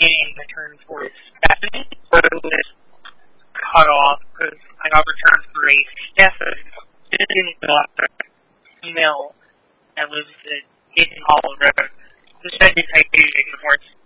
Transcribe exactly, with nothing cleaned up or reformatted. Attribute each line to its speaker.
Speaker 1: getting returned for Stephanie, so it was cut off because I got returned for a Stephanie. It didn't fill out the email that was at Dayton Hollow Road. The said I did reports.